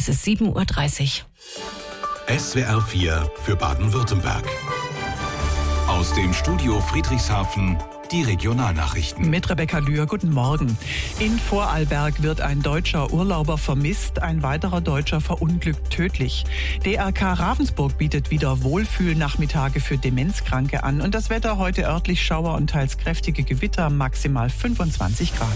Es ist 7:30 Uhr. SWR 4 für Baden-Württemberg. Aus dem Studio Friedrichshafen die Regionalnachrichten. Mit Rebecca Lühr, guten Morgen. In Vorarlberg wird ein deutscher Urlauber vermisst, ein weiterer Deutscher verunglückt tödlich. DRK Ravensburg bietet wieder Wohlfühlnachmittage für Demenzkranke an und das Wetter heute örtlich Schauer und teils kräftige Gewitter, maximal 25 Grad.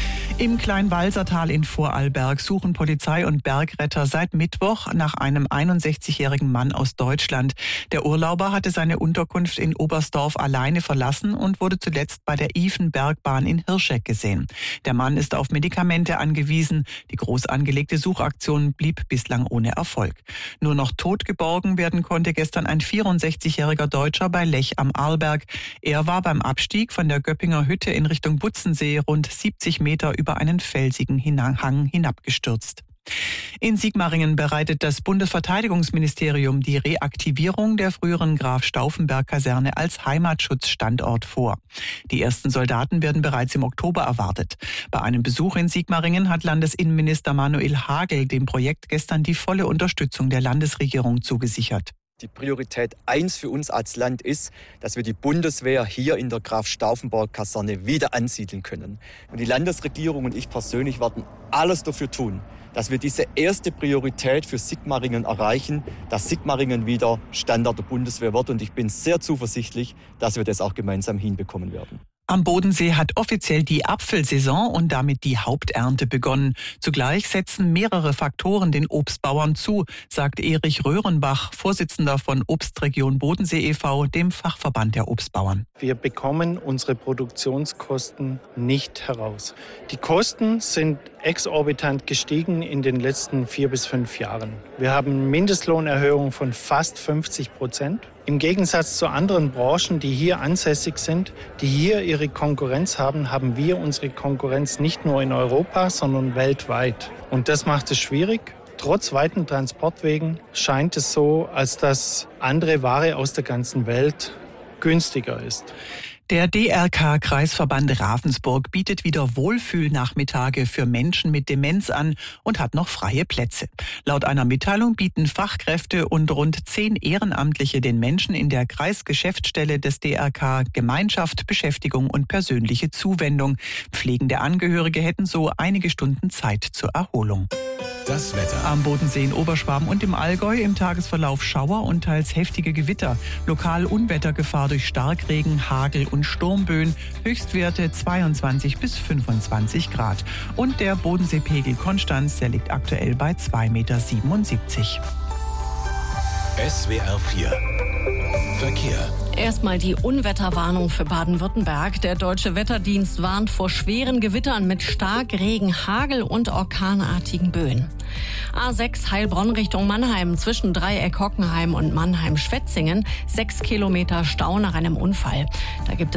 Im Kleinwalsertal in Vorarlberg suchen Polizei und Bergretter seit Mittwoch nach einem 61-jährigen Mann aus Deutschland. Der Urlauber hatte seine Unterkunft in Oberstdorf alleine verlassen und wurde zuletzt bei der Ifen-Bergbahn in Hirscheck gesehen. Der Mann ist auf Medikamente angewiesen. Die groß angelegte Suchaktion blieb bislang ohne Erfolg. Nur noch tot geborgen werden konnte gestern ein 64-jähriger Deutscher bei Lech am Arlberg. Er war beim Abstieg von der Göppinger Hütte in Richtung Butzensee rund 70 Meter über einen felsigen Hang hinabgestürzt. In Sigmaringen bereitet das Bundesverteidigungsministerium die Reaktivierung der früheren Graf-Stauffenberg-Kaserne als Heimatschutzstandort vor. Die ersten Soldaten werden bereits im Oktober erwartet. Bei einem Besuch in Sigmaringen hat Landesinnenminister Manuel Hagel dem Projekt gestern die volle Unterstützung der Landesregierung zugesichert. Die Priorität 1 für uns als Land ist, dass wir die Bundeswehr hier in der Graf-Stauffenberg-Kaserne wieder ansiedeln können. Und die Landesregierung und ich persönlich werden alles dafür tun, dass wir diese erste Priorität für Sigmaringen erreichen, dass Sigmaringen wieder Standort der Bundeswehr wird. Und ich bin sehr zuversichtlich, dass wir das auch gemeinsam hinbekommen werden. Am Bodensee hat offiziell die Apfelsaison und damit die Haupternte begonnen. Zugleich setzen mehrere Faktoren den Obstbauern zu, sagt Erich Röhrenbach, Vorsitzender von Obstregion Bodensee e.V., dem Fachverband der Obstbauern. Wir bekommen unsere Produktionskosten nicht heraus. Die Kosten sind exorbitant gestiegen in den letzten 4 bis 5 Jahren. Wir haben Mindestlohnerhöhungen von fast 50%. Im Gegensatz zu anderen Branchen, die hier ansässig sind, die hier ihre Konkurrenz haben, haben wir unsere Konkurrenz nicht nur in Europa, sondern weltweit. Und das macht es schwierig. Trotz weiten Transportwegen scheint es so, als dass andere Ware aus der ganzen Welt günstiger ist. Der DRK-Kreisverband Ravensburg bietet wieder Wohlfühlnachmittage für Menschen mit Demenz an und hat noch freie Plätze. Laut einer Mitteilung bieten Fachkräfte und rund 10 Ehrenamtliche den Menschen in der Kreisgeschäftsstelle des DRK Gemeinschaft, Beschäftigung und persönliche Zuwendung. Pflegende Angehörige hätten so einige Stunden Zeit zur Erholung. Das Wetter. Am Bodensee in Oberschwaben und im Allgäu im Tagesverlauf Schauer und teils heftige Gewitter. Lokal Unwettergefahr durch Starkregen, Hagel und Sturmböen. Höchstwerte 22 bis 25 Grad. Und der Bodenseepegel Konstanz, der liegt aktuell bei 2,77 Meter. SWR 4 Verkehr. Erstmal die Unwetterwarnung für Baden-Württemberg. Der Deutsche Wetterdienst warnt vor schweren Gewittern mit Starkregen, Hagel und orkanartigen Böen. A6 Heilbronn Richtung Mannheim zwischen Dreieck Hockenheim und Mannheim-Schwetzingen. 6 Kilometer Stau nach einem Unfall. Da gibt es